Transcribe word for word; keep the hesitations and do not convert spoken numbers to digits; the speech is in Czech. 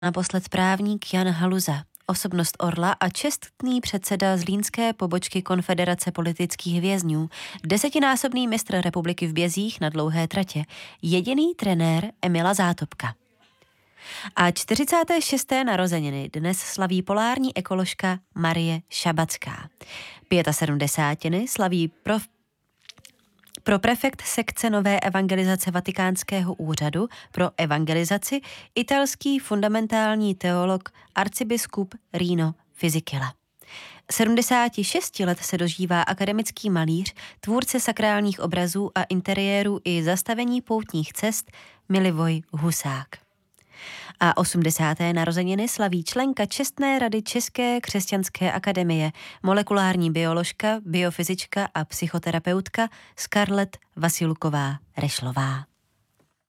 naposled právník Jan Haluza, osobnost Orla a čestný předseda zlínské pobočky Konfederace politických vězňů, desetinásobný mistr republiky v bězích na dlouhé tratě, jediný trenér Emila Zátopka. A čtyřicáté šesté narozeniny dnes slaví polární ekoložka Marie Šabacká. sedmdesátiny slaví prof Pro prefekt sekce nové evangelizace Vatikánského úřadu pro evangelizaci italský fundamentální teolog arcibiskup Rino Fisichella. sedmdesáti šesti let se dožívá akademický malíř, tvůrce sakrálních obrazů a interiérů i zastavení poutních cest Milivoj Husák. A osmdesáté narozeniny slaví členka čestné rady České křesťanské akademie, molekulární bioložka, biofyzička a psychoterapeutka Scarlett Vasilková Rešlová.